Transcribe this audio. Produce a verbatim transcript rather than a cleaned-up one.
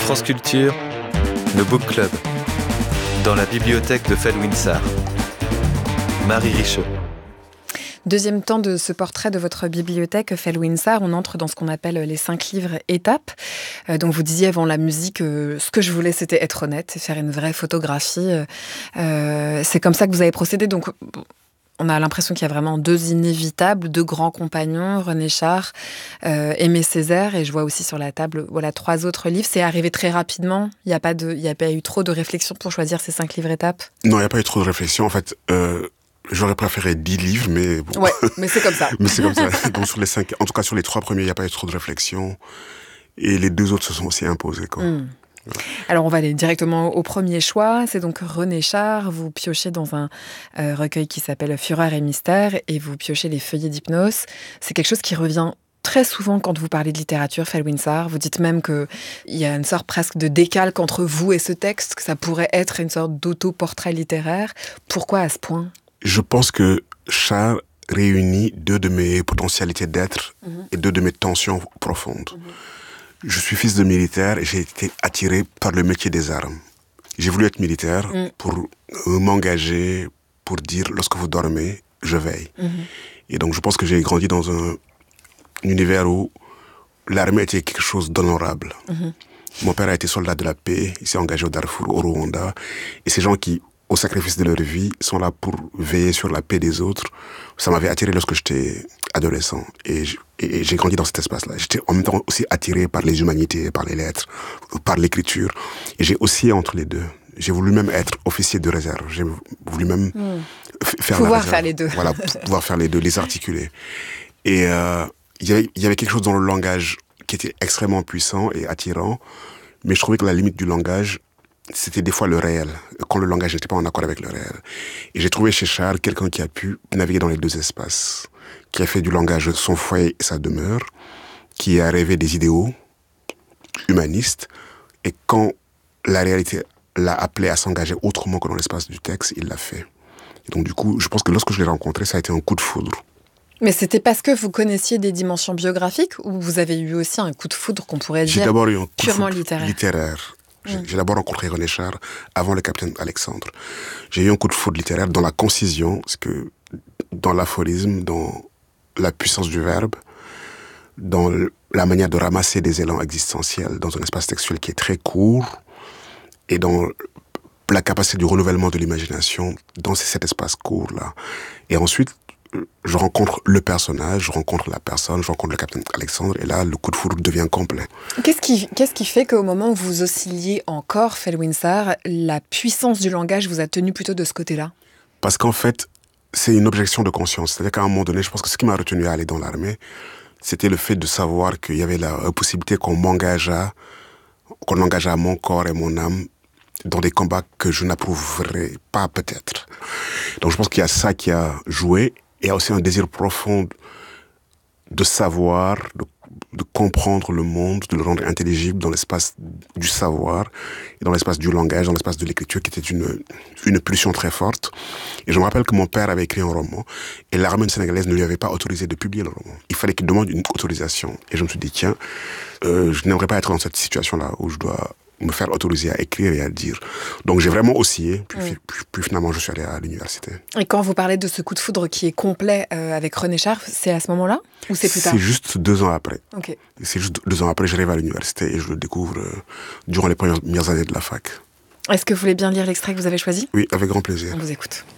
France Culture, le Book Club, dans la bibliothèque de Felwinsar. Marie Richaud. Deuxième temps de ce portrait de votre bibliothèque Felwinsar, on entre dans ce qu'on appelle les cinq livres étapes. Euh, donc vous disiez avant la musique, euh, ce que je voulais c'était être honnête, c'est faire une vraie photographie. Euh, c'est comme ça que vous avez procédé. Donc on a l'impression qu'il y a vraiment deux inévitables, deux grands compagnons, René Char, euh, Aimé Césaire, et je vois aussi sur la table voilà, trois autres livres. C'est arrivé très rapidement, il n'y a, pas de, il y a pas eu trop de réflexion pour choisir ces cinq livres étapes? Non, il n'y a pas eu trop de réflexion. En fait, euh, j'aurais préféré dix livres, mais bon. Ouais, mais c'est comme ça. mais c'est comme ça. Donc, sur les cinq, en tout cas, sur les trois premiers, il n'y a pas eu trop de réflexion. Et les deux autres se sont aussi imposés, quoi. Mm. Alors, on va aller directement au premier choix. C'est donc René Char. Vous piochez dans un euh, recueil qui s'appelle Fureur et mystère et vous piochez les feuillets d'hypnose. C'est quelque chose qui revient très souvent quand vous parlez de littérature, Felwinsar. Vous dites même qu'il y a une sorte presque de décalque entre vous et ce texte, que ça pourrait être une sorte d'auto-portrait littéraire. Pourquoi à ce point ? Je pense que Char réunit deux de mes potentialités d'être mmh. et deux de mes tensions profondes. Mmh. Je suis fils de militaire et j'ai été attiré par le métier des armes. J'ai voulu être militaire mmh. pour euh, m'engager, pour dire, lorsque vous dormez, je veille. Mmh. Et donc, je pense que j'ai grandi dans un, un univers où l'armée était quelque chose d'honorable. Mmh. Mon père a été soldat de la paix, il s'est engagé au Darfour, au Rwanda. Et ces gens qui, au sacrifice de leur vie, sont là pour veiller sur la paix des autres. Ça m'avait attiré lorsque j'étais adolescent. Et, et, et j'ai grandi dans cet espace-là. J'étais en même temps aussi attiré par les humanités, par les lettres, par l'écriture. Et j'ai oscillé entre les deux. J'ai voulu même être officier de réserve. J'ai voulu même mmh. f- faire pouvoir la réserve. faire les deux. Voilà, pouvoir faire les deux, les articuler. Et euh, y avait, il y avait quelque chose dans le langage qui était extrêmement puissant et attirant. Mais je trouvais que la limite du langage, c'était des fois le réel, quand le langage n'était pas en accord avec le réel. Et j'ai trouvé chez Char quelqu'un qui a pu naviguer dans les deux espaces, qui a fait du langage son foyer et sa demeure, qui a rêvé des idéaux humanistes, et quand la réalité l'a appelé à s'engager autrement que dans l'espace du texte, il l'a fait. Et donc du coup, je pense que lorsque je l'ai rencontré, ça a été un coup de foudre. Mais c'était parce que vous connaissiez des dimensions biographiques, ou vous avez eu aussi un coup de foudre qu'on pourrait dire J'ai d'abord eu un coup purement de foudre littéraire, littéraire. J'ai, mmh. j'ai d'abord rencontré René Char avant le capitaine Alexandre. J'ai eu un coup de foudre littéraire dans la concision, parce que dans l'aphorisme, dans la puissance du verbe, dans la manière de ramasser des élans existentiels dans un espace textuel qui est très court, et dans la capacité du renouvellement de l'imagination dans cet espace court-là. Et ensuite, je rencontre le personnage, je rencontre la personne, je rencontre le capitaine Alexandre, et là, le coup de foudre devient complet. Qu'est-ce qui, qu'est-ce qui fait qu'au moment où vous oscilliez encore, Felwinsar, la puissance du langage vous a tenu plutôt de ce côté-là ? Parce qu'en fait, c'est une objection de conscience. C'est-à-dire qu'à un moment donné, je pense que ce qui m'a retenu à aller dans l'armée, c'était le fait de savoir qu'il y avait la possibilité qu'on m'engageât, qu'on engageât mon corps et mon âme dans des combats que je n'approuverais pas peut-être. Donc je pense qu'il y a ça qui a joué. Il y a aussi un désir profond de savoir, de, de comprendre le monde, de le rendre intelligible dans l'espace du savoir, et dans l'espace du langage, dans l'espace de l'écriture, qui était une, une pulsion très forte. Et je me rappelle que mon père avait écrit un roman, et l'armée sénégalaise ne lui avait pas autorisé de publier le roman. Il fallait qu'il demande une autorisation. Et je me suis dit, tiens, euh, je n'aimerais pas être dans cette situation-là, où je dois me faire autoriser à écrire et à dire. Donc j'ai vraiment oscillé, puis, mmh. puis, puis finalement je suis allé à l'université. Et quand vous parlez de ce coup de foudre qui est complet euh, avec René Char, c'est à ce moment-là ou c'est plus tard ? C'est juste deux ans après. Okay. C'est juste deux ans après, j'arrive à l'université et je le découvre euh, durant les premières années de la fac. Est-ce que vous voulez bien lire l'extrait que vous avez choisi ? Oui, avec grand plaisir. On vous écoute.